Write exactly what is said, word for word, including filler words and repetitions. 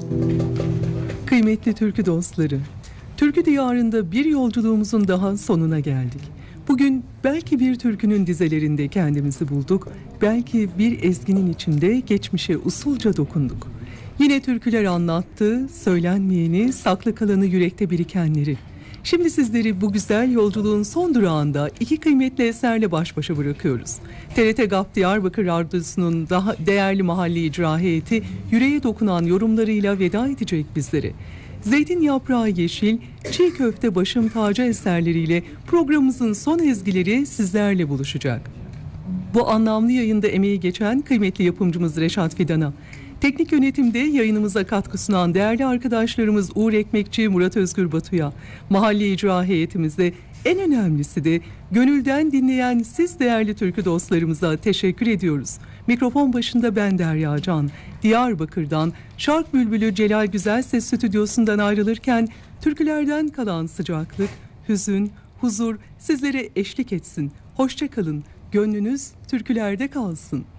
Kıymetli türkü dostları, türkü diyarında bir yolculuğumuzun daha sonuna geldik. Bugün belki bir türkünün dizelerinde kendimizi bulduk, belki bir ezginin içinde geçmişe usulca dokunduk. Yine türküler anlattı, söylenmeyeni, saklı kalanı yürekte birikenleri. Şimdi sizleri bu güzel yolculuğun son durağında iki kıymetli eserle baş başa bırakıyoruz. T R T GAP Diyarbakır Radyosu'nun daha değerli mahalli icra heyeti yüreğe dokunan yorumlarıyla veda edecek bizlere. Zeytin Yaprağı Yeşil, Çiğ Köfte Başım Tacı eserleriyle programımızın son ezgileri sizlerle buluşacak. Bu anlamlı yayında emeği geçen kıymetli yapımcımız Reşat Fidan'a, teknik yönetimde yayınımıza katkı sunan değerli arkadaşlarımız Uğur Ekmekçi, Murat Özgür Batu'ya, mahalli icra heyetimizde en önemlisi de gönülden dinleyen siz değerli türkü dostlarımıza teşekkür ediyoruz. Mikrofon başında ben Derya Can, Diyarbakır'dan Şark Bülbülü Celal Güzelses stüdyosundan ayrılırken türkülerden kalan sıcaklık, hüzün, huzur sizlere eşlik etsin. Hoşça kalın, gönlünüz türkülerde kalsın.